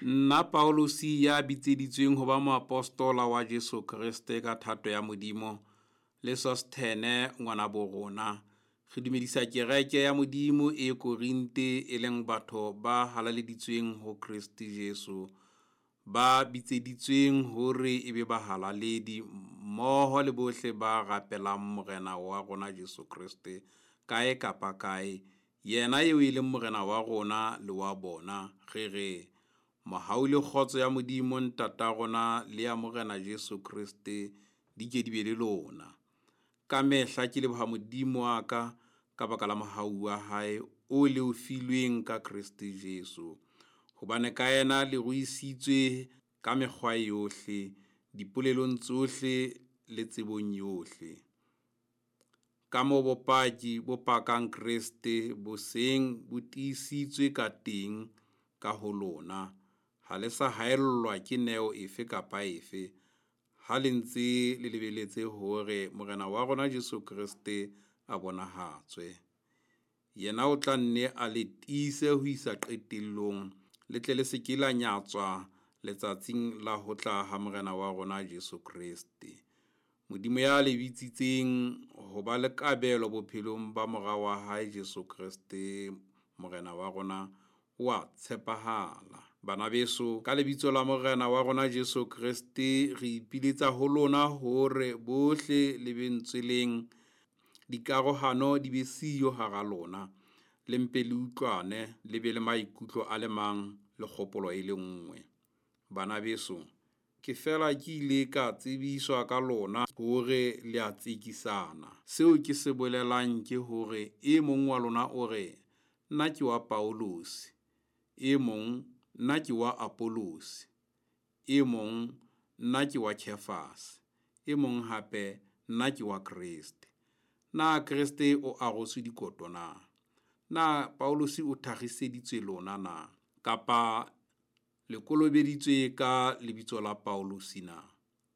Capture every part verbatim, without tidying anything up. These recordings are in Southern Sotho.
Nna Paulosi ya bitseditsweng ho ba moapostola wa Jesu Kriste ka thato ya Modimo, le Sosthene ngwana bo rona, re dumedisa kereke ya Modimo e Korinte e leng batho ba halaleditsweng ho Kristi Jesu, ba bitseditsweng hore e be bahalaledi mmoho le bohle ba rapelang morena wa rona Jesu Kriste kae kapa kae, yena eo e leng morena wa rona le wa bona. Re re mohau le kgotso ya Modimo ntata rona le ya morena Jesu Kriste di ke di be le lona. Ka mehla ke leboha Modimo wa ka ka baka la mohau wa hae o le o filweng ka Kristi Jesu, hobane ka yena le ruisitswe ka mekgwa yohle, dipolelong tsohle le tsebong yohle. Ka mo bopaki bo pakang Kriste bo seng bo tiisitswe ka teng ka ho lona, ha le sa haellwa ke neo efe kapa efe, ha le ntse le lebeletse hore morena wa rona Jesu Kriste a bonahatswe. Yena o tla nne a le tiise ho isa qetellong, le tle le se ke la nyatswa letsatsing la ho tla ha morena wa rona Jesu Kriste. Modimo ya le bitsitseng ho ba le kabelo bophelong ba mora wa hae Jesu Kriste morena wa rona wa tshepahala. Bana beso, ka lebitso la morena wa rona Jesu Kriste re ipiletsa ho lona hore bohle le bentsweleng dikarohano di be siyo hara lona, le mpe le utlwane, le be le maikutlo a le mang le kgopolo e le nngwe. Bana beso, ke fela ke ile ka tsebiswa ka lona hore le a tsekisana. Seo ke se bolelang ke hore e mong wa lona o re, nna ke wa Paulosi, e mong nna ke wa Apolosi, e mong nna ke wa Kefas, e mong hape nna ke wa Kriste. Na Kriste o aroswe dikoto na? Na Paulosi o thagiseditswe lona na? Kapa le kolobeditswe ka lebitso la Paulosi na?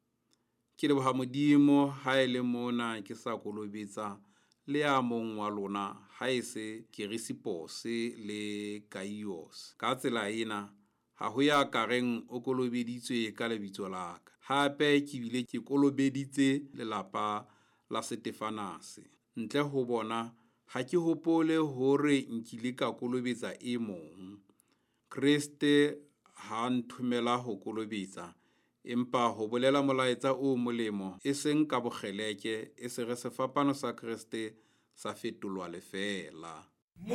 Ke leboha Modimo ha e le mona ke sa kolobetsa le a mong wa lona, ha e se Kirisipose le Gaius. Ka tsela ena ha ho ya kareng o kolobeditswe ka lebitso la ka. Hape ke bile ke kolobeditse lelapa la Stefanase. Ntle ho bona ha ke hopole hore nkile ka kolobetsa e mong. Kriste ha nthumela ho kolobetsa, empa ho bolela molaetsa o molemo, e seng ka bokgeleke, e se re sefapano sa Kriste sa fetolwa lefela.